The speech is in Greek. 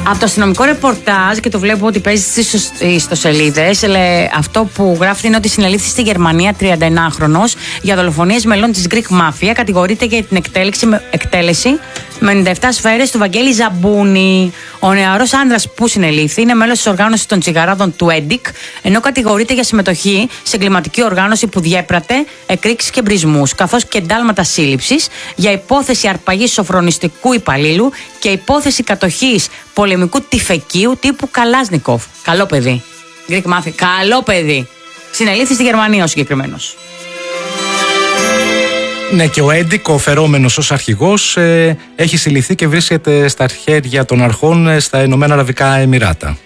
Από το αστυνομικό ρεπορτάζ, και το βλέπω ότι παίζει στις ιστοσελίδες, αυτό που γράφεται είναι ότι συνελήφθη στη Γερμανία 31χρονος για δολοφονίες μελών της Greek Mafia. Κατηγορείται για την εκτέλεση με 97 σφαίρες του Βαγγέλη Ζαμπούνη. Ο νεαρός άντρας που συνελήφθη είναι μέλος της οργάνωσης των τσιγαράδων του ΕΝΤΙΚ, ενώ κατηγορείται για συμμετοχή σε εγκληματική οργάνωση που διέπρατε εκρήξεις και μπρισμούς, καθώς και εντάλματα σύλληψης για υπόθεση αρπαγής σοφρονιστικού υπαλλήλου και υπόθεση κατοχής πολεμικού τυφεκίου τύπου Καλάσνικοφ. Καλό παιδί. Greek Mafia. Καλό παιδί. Συνελήφθη στη Γερμανία ο συγκεκριμένος. Ναι, και ο ΕΝΤΙΚ, ο φερόμενος ως αρχηγός, έχει συλληφθεί και βρίσκεται στα χέρια των αρχών στα Ηνωμένα Αραβικά Εμιράτα.